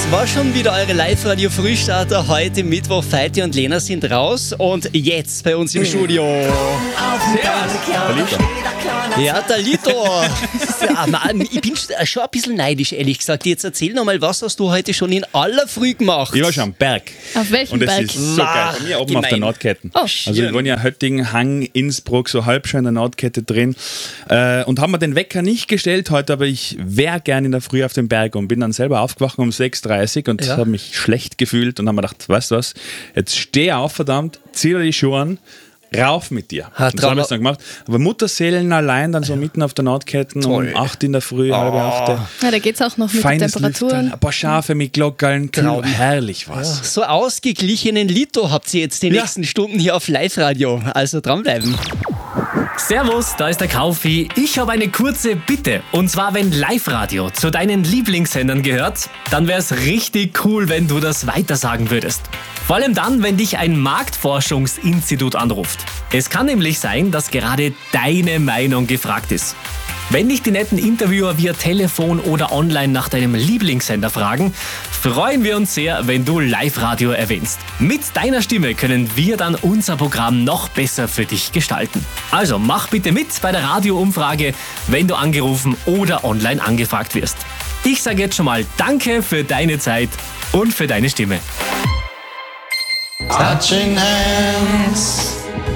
Das war schon wieder eure Live-Radio-Frühstarter. Heute Mittwoch. Feiti und Lena sind raus. Und jetzt bei uns im Studio. Ja, der Lito. Ja, Mann, ich bin schon ein bisschen neidisch, ehrlich gesagt. Jetzt erzähl nochmal, was hast du heute schon in aller Früh gemacht? Ich war schon am Berg. Auf welchem Berg? Und das ist so geil. Bei mir oben auf der Nordkette. Oh, also ich wohne ja Höttingen, Hang, Innsbruck, so halb schon in der Nordkette drin. Und haben wir den Wecker nicht gestellt heute, aber ich wäre gern in der Früh auf dem Berg und bin dann selber aufgewacht um 6:30 Uhr und habe mich schlecht gefühlt und haben mir gedacht, weißt du was, jetzt steh auf, verdammt, zieh dir die Schuhe an, rauf mit dir. Und so haben wir es dann gemacht. Aber Mutterseelen allein dann so mitten auf der Nordkette um 8 in der Früh, halb 8. Ja, da geht's auch noch mit den Temperaturen. Lüften, ein paar Schafe mit Glockeln, herrlich was. Ja, so ausgeglichenen Lito habt ihr jetzt die nächsten Stunden hier auf Live-Radio. Also dranbleiben. Servus, da ist der Kaufi. Ich habe eine kurze Bitte. Und zwar, wenn Live-Radio zu deinen Lieblingssendern gehört, dann wäre es richtig cool, wenn du das weitersagen würdest. Vor allem dann, wenn dich ein Marktforschungsinstitut anruft. Es kann nämlich sein, dass gerade deine Meinung gefragt ist. Wenn dich die netten Interviewer via Telefon oder online nach deinem Lieblingssender fragen, freuen wir uns sehr, wenn du Live-Radio erwähnst. Mit deiner Stimme können wir dann unser Programm noch besser für dich gestalten. Also mach bitte mit bei der Radioumfrage, wenn du angerufen oder online angefragt wirst. Ich sage jetzt schon mal Danke für deine Zeit und für deine Stimme. Touching hands.